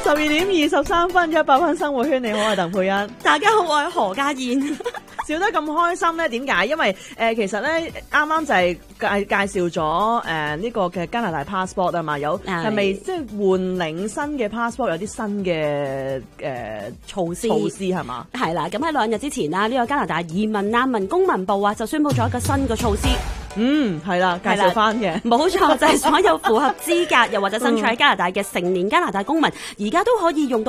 12:23 100分生活圈，你好，我係鄧佩欣。 大家好，我係何家燕。 笑得咁開心咧，點解？因為其實咧啱啱就係介紹咗呢個嘅加拿大 passport 啊嘛，係咪即係換領新嘅 passport 有啲新嘅措施係嘛？ 係啦，咁喺2日之前啦，呢個加拿大移民難民公民部啊就宣布咗一個新嘅措施。 係啦，介紹翻嘅， 冇錯，就係所有符合資格又或者身處喺加拿大嘅成年加拿大公民，而家都可以用到